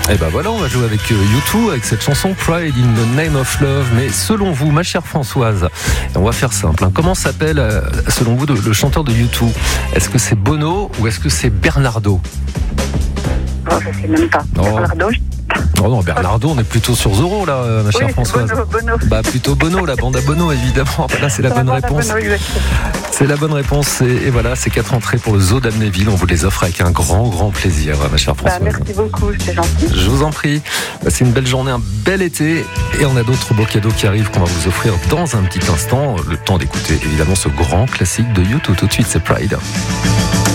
Et ben voilà, on va jouer avec U2, avec cette chanson Pride in the Name of Love. Mais selon vous, ma chère Françoise, on va faire simple, hein. Comment s'appelle, selon vous, le chanteur de U2? Est-ce que c'est Bono ou est-ce que c'est Bernardo? Oh, je sais même pas. Bernardo. Oh non, Bernardo, on est plutôt sur Zorro là, ma chère Françoise. Bono. Bah plutôt Bono, la bande à Bono évidemment. Là c'est la bonne réponse. C'est la bonne réponse et voilà, c'est 4 entrées pour le zoo d'Amnéville. On vous les offre avec un grand plaisir, ma chère Françoise. Merci beaucoup, c'est gentil. Je vous en prie. C'est une belle journée, un bel été et on a d'autres beaux cadeaux qui arrivent qu'on va vous offrir dans un petit instant. Le temps d'écouter évidemment ce grand classique de U2. Tout de suite, c'est Pride.